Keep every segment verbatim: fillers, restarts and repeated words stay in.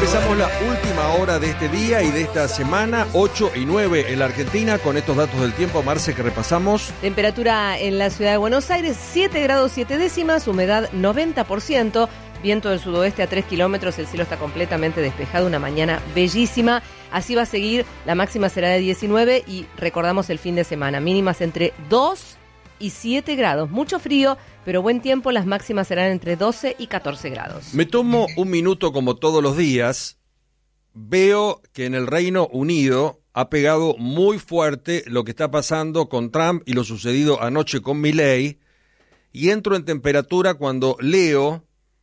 Empezamos la última hora de este día y de esta semana, ocho y nueve en la Argentina, con estos datos del tiempo, Marce, que repasamos. Temperatura en la ciudad de Buenos Aires, siete grados siete décimas, humedad noventa por ciento, viento del sudoeste a tres kilómetros, el cielo está completamente despejado, una mañana bellísima. Así va a seguir, la máxima será de diecinueve y recordamos el fin de semana, mínimas entre dos y siete grados, mucho frío, pero buen tiempo, las máximas serán entre doce y catorce grados. Me tomo un minuto como todos los días, veo que en el Reino Unido ha pegado muy fuerte lo que está pasando con Trump y lo sucedido anoche con Milei, y entro en temperatura cuando leo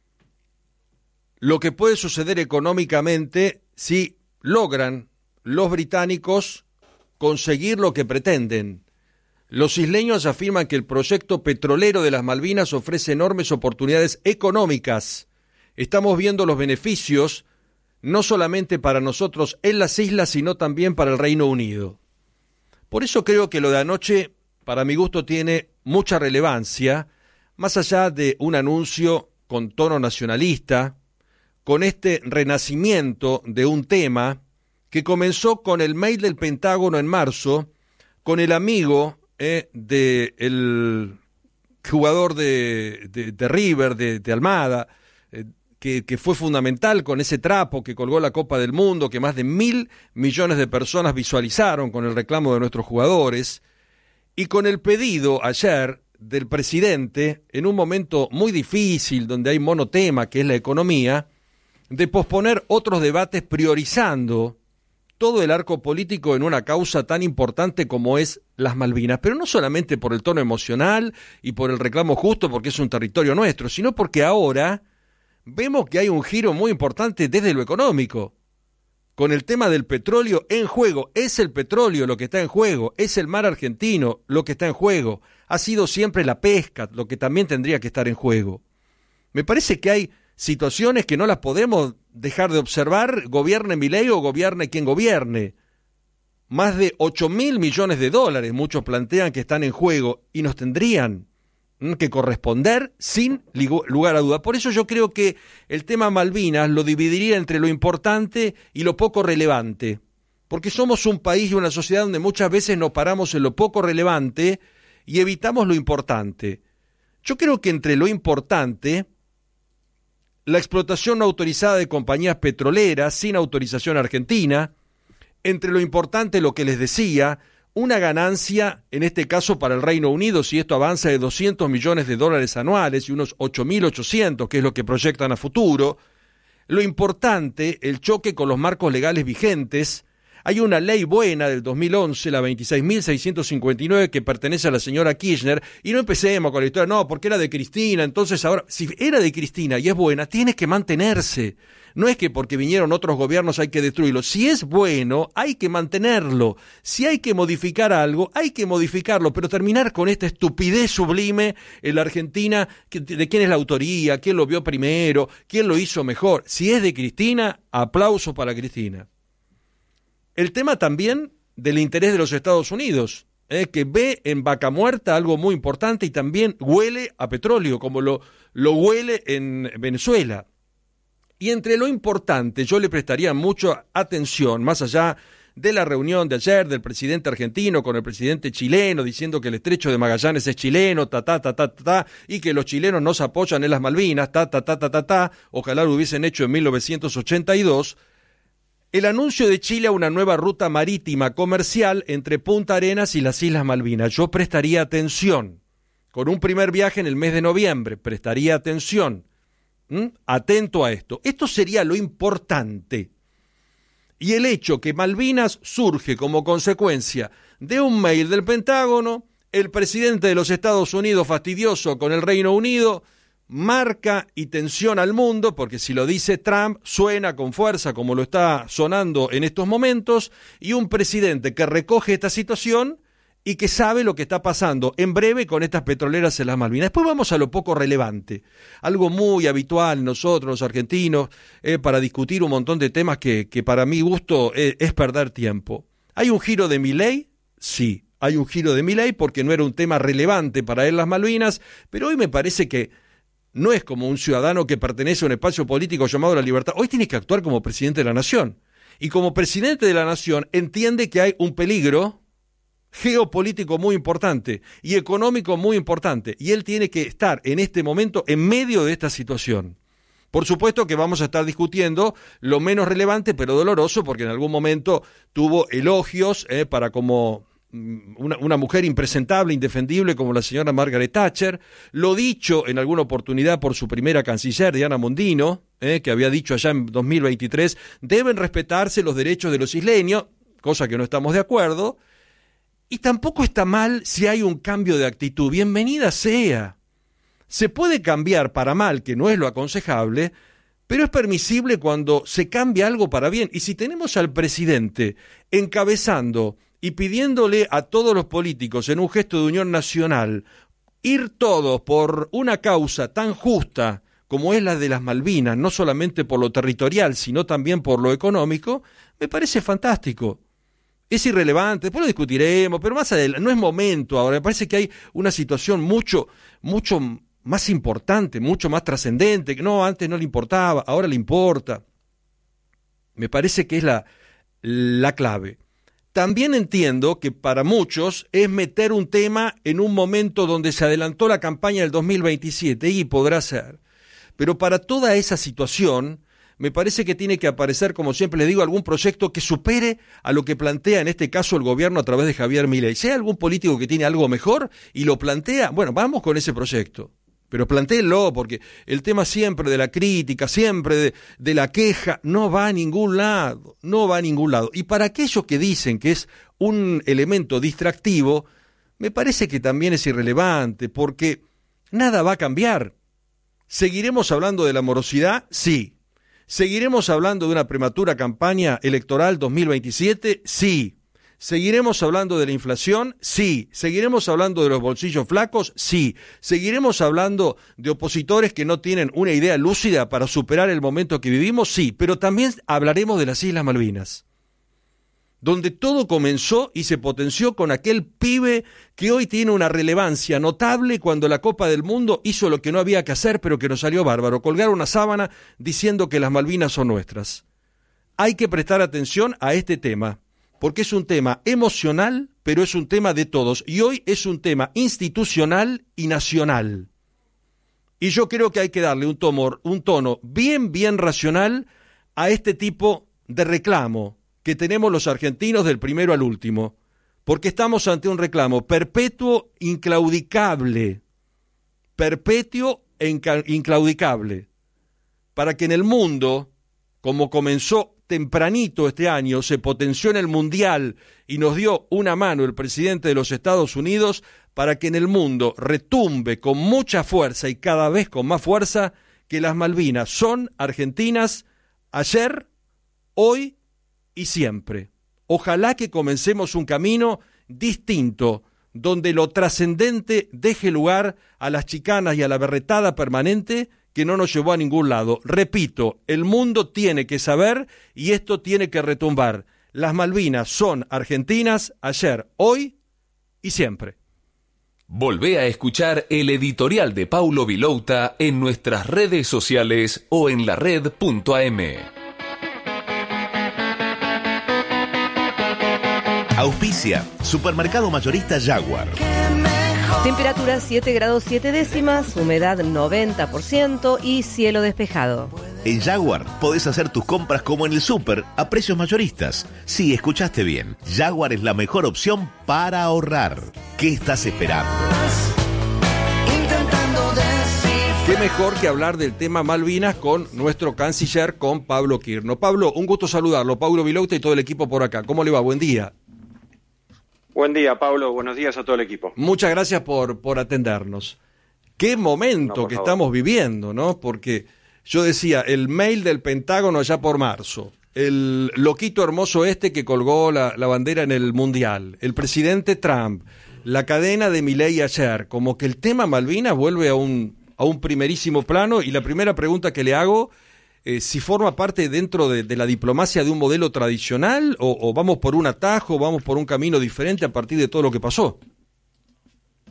lo que puede suceder económicamente si logran los británicos conseguir lo que pretenden. Los isleños afirman que el proyecto petrolero de las Malvinas ofrece enormes oportunidades económicas. Estamos viendo los beneficios, no solamente para nosotros en las islas, sino también para el Reino Unido. Por eso creo que lo de anoche, para mi gusto, tiene mucha relevancia, más allá de un anuncio con tono nacionalista, con este renacimiento de un tema que comenzó con el mail del Pentágono en marzo, con el amigo Eh, de el jugador de, de, de River, de, de Almada, eh, que, que fue fundamental con ese trapo que colgó la Copa del Mundo, que más de mil millones de personas visualizaron con el reclamo de nuestros jugadores, y con el pedido ayer del presidente, en un momento muy difícil, donde hay monotema, que es la economía, de posponer otros debates priorizando todo el arco político en una causa tan importante como es las Malvinas, pero no solamente por el tono emocional y por el reclamo justo porque es un territorio nuestro, sino porque ahora vemos que hay un giro muy importante desde lo económico, con el tema del petróleo en juego. Es el petróleo lo que está en juego, es el mar argentino lo que está en juego, ha sido siempre la pesca lo que también tendría que estar en juego. Me parece que hay situaciones que no las podemos dejar de observar, gobierne Milei o gobierne quien gobierne. Más de ocho mil millones de dólares, muchos plantean que están en juego y nos tendrían que corresponder sin lugar a duda. Por eso yo creo que el tema Malvinas lo dividiría entre lo importante y lo poco relevante, porque somos un país y una sociedad donde muchas veces nos paramos en lo poco relevante y evitamos lo importante. Yo creo que entre lo importante, la explotación no autorizada de compañías petroleras sin autorización argentina, entre lo importante lo que les decía, una ganancia, en este caso para el Reino Unido, si esto avanza, de doscientos millones de dólares anuales y unos ocho mil ochocientos, que es lo que proyectan a futuro. Lo importante, el choque con los marcos legales vigentes. Hay una ley buena del dos mil once, la veintiséis mil seiscientos cincuenta y nueve, que pertenece a la señora Kirchner, y no empecemos con la historia, no, porque era de Cristina, entonces ahora, si era de Cristina y es buena, tiene que mantenerse. No es que porque vinieron otros gobiernos hay que destruirlo. Si es bueno, hay que mantenerlo. Si hay que modificar algo, hay que modificarlo, pero terminar con esta estupidez sublime en la Argentina, de quién es la autoría, quién lo vio primero, quién lo hizo mejor. Si es de Cristina, aplauso para Cristina. El tema también del interés de los Estados Unidos, eh, que ve en Vaca Muerta algo muy importante y también huele a petróleo, como lo, lo huele en Venezuela. Y entre lo importante, yo le prestaría mucha atención, más allá de la reunión de ayer del presidente argentino con el presidente chileno, diciendo que el estrecho de Magallanes es chileno, ta, ta, ta, ta, ta, ta, y que los chilenos no se apoyan en las Malvinas, ta, ta, ta, ta, ta, ta, ojalá lo hubiesen hecho en mil novecientos ochenta y dos, el anuncio de Chile a una nueva ruta marítima comercial entre Punta Arenas y las Islas Malvinas. Yo prestaría atención, con un primer viaje en el mes de noviembre, prestaría atención. ¿Mm? Atento a esto. Esto sería lo importante. Y el hecho que Malvinas surge como consecuencia de un mail del Pentágono, el presidente de los Estados Unidos fastidioso con el Reino Unido, marca y tensiona al mundo, porque si lo dice Trump, suena con fuerza como lo está sonando en estos momentos, y un presidente que recoge esta situación y que sabe lo que está pasando en breve con estas petroleras en las Malvinas. Después vamos a lo poco relevante, algo muy habitual nosotros los argentinos, eh, para discutir un montón de temas que, que para mi gusto eh, es perder tiempo. ¿Hay un giro de Milei? Sí, hay un giro de Milei porque no era un tema relevante para él las Malvinas, pero hoy me parece que no es como un ciudadano que pertenece a un espacio político llamado La Libertad. Hoy tiene que actuar como presidente de la nación. Y como presidente de la nación entiende que hay un peligro geopolítico muy importante y económico muy importante. Y él tiene que estar en este momento en medio de esta situación. Por supuesto que vamos a estar discutiendo lo menos relevante, pero doloroso, porque en algún momento tuvo elogios eh, para como una, una mujer impresentable, indefendible, como la señora Margaret Thatcher. Lo dicho en alguna oportunidad por su primera canciller, Diana Mondino, eh, que había dicho allá en dos mil veintitrés, deben respetarse los derechos de los isleños, cosa que no estamos de acuerdo. Y tampoco está mal si hay un cambio de actitud. Bienvenida sea. Se puede cambiar para mal, que no es lo aconsejable, pero es permisible cuando se cambia algo para bien. Y si tenemos al presidente encabezando y pidiéndole a todos los políticos en un gesto de unión nacional ir todos por una causa tan justa como es la de las Malvinas, no solamente por lo territorial, sino también por lo económico, me parece fantástico. Es irrelevante, después lo discutiremos, pero más adelante, no es momento ahora. Me parece que hay una situación mucho, mucho más importante, mucho más trascendente, que no, antes no le importaba, ahora le importa. Me parece que es la, la clave. También entiendo que para muchos es meter un tema en un momento donde se adelantó la campaña del dos mil veintisiete, y podrá ser. Pero para toda esa situación, me parece que tiene que aparecer, como siempre les digo, algún proyecto que supere a lo que plantea en este caso el gobierno a través de Javier Milei. Si hay algún político que tiene algo mejor y lo plantea, bueno, vamos con ese proyecto. Pero plantéenlo, porque el tema siempre de la crítica, siempre de, de la queja, no va a ningún lado, no va a ningún lado. Y para aquellos que dicen que es un elemento distractivo, me parece que también es irrelevante, porque nada va a cambiar. ¿Seguiremos hablando de la morosidad? Sí. ¿Seguiremos hablando de una prematura campaña electoral dos mil veintisiete? Sí. ¿Seguiremos hablando de la inflación? Sí. ¿Seguiremos hablando de los bolsillos flacos? Sí. ¿Seguiremos hablando de opositores que no tienen una idea lúcida para superar el momento que vivimos? Sí. Pero también hablaremos de las Islas Malvinas, donde todo comenzó y se potenció con aquel pibe que hoy tiene una relevancia notable cuando la Copa del Mundo hizo lo que no había que hacer, pero que nos salió bárbaro, colgar una sábana diciendo que las Malvinas son nuestras. Hay que prestar atención a este tema, porque es un tema emocional, pero es un tema de todos, y hoy es un tema institucional y nacional. Y yo creo que hay que darle un tono, un tono bien, bien racional a este tipo de reclamo que tenemos los argentinos del primero al último, porque estamos ante un reclamo perpetuo, inclaudicable, perpetuo e inclaudicable, para que en el mundo, como comenzó tempranito este año, se potenció en el Mundial y nos dio una mano el presidente de los Estados Unidos, para que en el mundo retumbe con mucha fuerza y cada vez con más fuerza que las Malvinas son argentinas ayer, hoy y siempre. Ojalá que comencemos un camino distinto, donde lo trascendente deje lugar a las chicanas y a la berretada permanente que no nos llevó a ningún lado. Repito, el mundo tiene que saber y esto tiene que retumbar. Las Malvinas son argentinas ayer, hoy y siempre. Volvé a escuchar el editorial de Paulo Vilouta en nuestras redes sociales o en la red punto a m. Auspicia Supermercado Mayorista Jaguar. Temperatura siete grados siete décimas, humedad noventa por ciento y cielo despejado. En Jaguar podés hacer tus compras como en el súper a precios mayoristas. Sí, escuchaste bien. Jaguar es la mejor opción para ahorrar. ¿Qué estás esperando? Qué mejor que hablar del tema Malvinas con nuestro canciller, con Pablo Quirno. Pablo, un gusto saludarlo. Paulo Vilouta y todo el equipo por acá. ¿Cómo le va? Buen día. Buen día, Pablo. Buenos días a todo el equipo. Muchas gracias por, por atendernos. Qué momento no, que favor. estamos viviendo, ¿no? Porque yo decía, el mail del Pentágono allá por marzo, el loquito hermoso este que colgó la, la bandera en el Mundial, el presidente Trump, la cadena de Milei ayer, como que el tema Malvinas vuelve a un, a un primerísimo plano, y la primera pregunta que le hago, Eh, si forma parte dentro de, de la diplomacia de un modelo tradicional o, o vamos por un atajo, vamos por un camino diferente a partir de todo lo que pasó.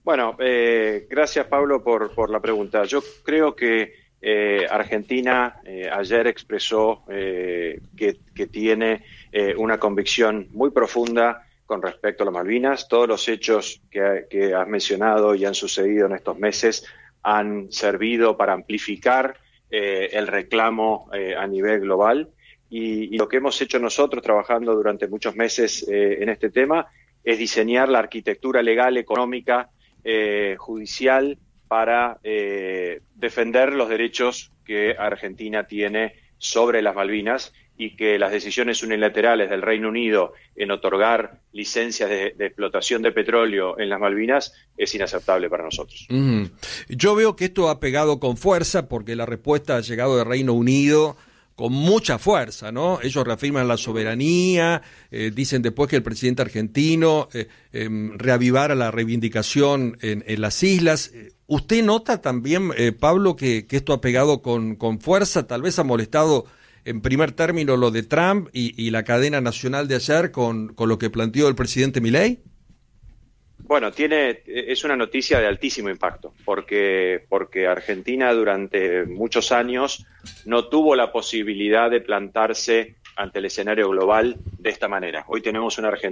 Bueno, eh, gracias Pablo por, por la pregunta. Yo creo que eh, Argentina eh, ayer expresó eh, que, que tiene eh, una convicción muy profunda con respecto a las Malvinas. Todos los hechos que, que has mencionado y han sucedido en estos meses han servido para amplificar eh, el reclamo eh, a nivel global. Y, y lo que hemos hecho nosotros trabajando durante muchos meses eh, en este tema es diseñar la arquitectura legal, económica, eh, judicial para eh, defender los derechos que Argentina tiene sobre las Malvinas y que las decisiones unilaterales del Reino Unido en otorgar licencias de, de explotación de petróleo en las Malvinas es inaceptable para nosotros. Mm. Yo veo que esto ha pegado con fuerza porque la respuesta ha llegado del Reino Unido con mucha fuerza, ¿no? Ellos reafirman la soberanía, eh, dicen después que el presidente argentino eh, eh, reavivara la reivindicación en, en las islas. ¿Usted nota también, eh, Pablo, que, que esto ha pegado con, con fuerza? Tal vez ha molestado en primer término lo de Trump y, y la cadena nacional de ayer con, con lo que planteó el presidente Milei. Bueno, tiene, es una noticia de altísimo impacto, porque, porque Argentina durante muchos años no tuvo la posibilidad de plantarse ante el escenario global de esta manera. Hoy tenemos una Argentina